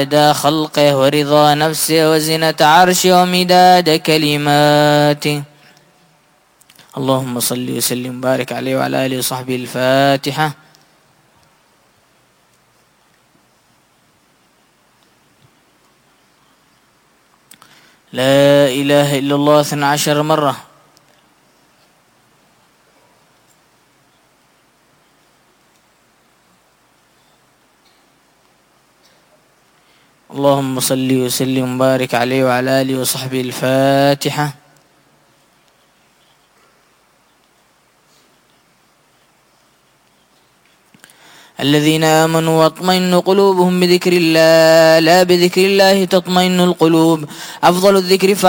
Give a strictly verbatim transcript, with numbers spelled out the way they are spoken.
عدد خلقه ورضا نفسه وزنة عرشه ومداد كلماته. اللهم صل وسلم وبارك عليه وعلى آله وصحبه. الفاتحة. لا إله إلا الله اثنى عشر مرة. اللهم صل وسلم وبارك عليه وعلى آله وصحبه. الفاتحة. الذين آمنوا واطمئن قلوبهم بذكر الله لا بذكر الله تطمئن القلوب. أفضل الذكر